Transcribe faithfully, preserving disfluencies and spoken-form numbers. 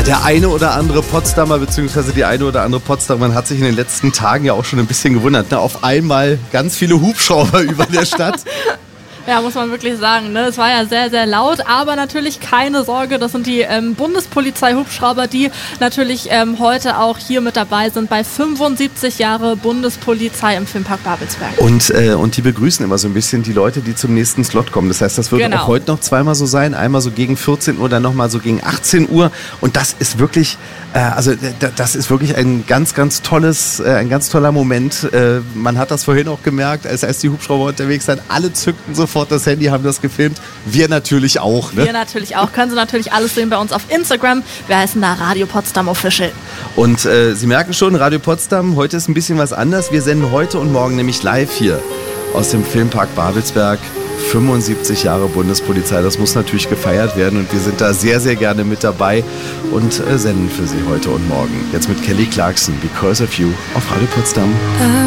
Der eine oder andere Potsdamer bzw. die eine oder andere Potsdamerin hat sich in den letzten Tagen ja auch schon ein bisschen gewundert. Ne? Auf einmal ganz viele Hubschrauber über der Stadt. Ja, muss man wirklich sagen. Ne? Es war ja sehr, sehr laut, aber natürlich keine Sorge. Das sind die ähm, Bundespolizei-Hubschrauber, die natürlich ähm, heute auch hier mit dabei sind bei fünfundsiebzig Jahre Bundespolizei im Filmpark Babelsberg. Und, äh, und die begrüßen immer so ein bisschen die Leute, die zum nächsten Slot kommen. Das heißt, das wird Genau. auch heute noch zweimal so sein. Einmal so gegen vierzehn Uhr, dann nochmal so gegen achtzehn Uhr. Und das ist wirklich, äh, also d- das ist wirklich ein ganz, ganz tolles, äh, ein ganz toller Moment. Äh, man hat das vorhin auch gemerkt, als, als die Hubschrauber unterwegs waren. Alle zückten sofort das Handy, haben das gefilmt. Wir natürlich auch. Ne? Wir natürlich auch. Können Sie natürlich alles sehen bei uns auf Instagram. Wir heißen da Radio Potsdam Official. Und äh, Sie merken schon, Radio Potsdam, heute ist ein bisschen was anders. Wir senden heute und morgen nämlich live hier aus dem Filmpark Babelsberg. fünfundsiebzig Jahre Bundespolizei, das muss natürlich gefeiert werden und wir sind da sehr, sehr gerne mit dabei und äh, senden für Sie heute und morgen. Jetzt mit Kelly Clarkson, Because of You auf Radio Potsdam.